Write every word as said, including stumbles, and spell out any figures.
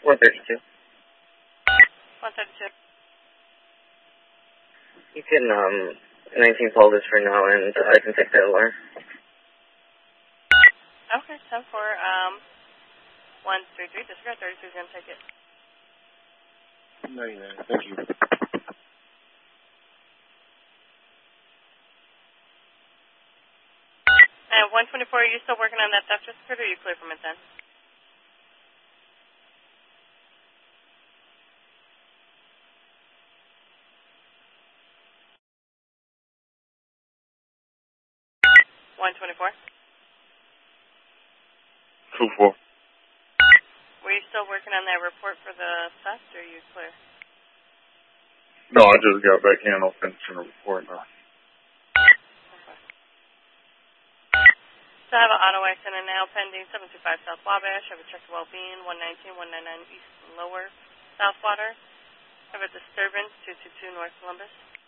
one thirty-two. one thirty-two. You can, um, nineteen call this for now, and uh, I can take the alarm. Okay, ten four, um, one three three, disregard thirty-two is going to take it. ninety-nine, thank you. And one twenty-four, are you still working on that theft risk, or are you clear from it then? one twenty-four. two four. Were you still working on that report for the theft, or are you clear? No, I just got back in. I'm finishing the report now. Okay. So I have an auto accident now pending, seven two five South Wabash. I have a check of well-being, one nineteen, one ninety-nine East and Lower South Water. I have a disturbance, two two two North Columbus.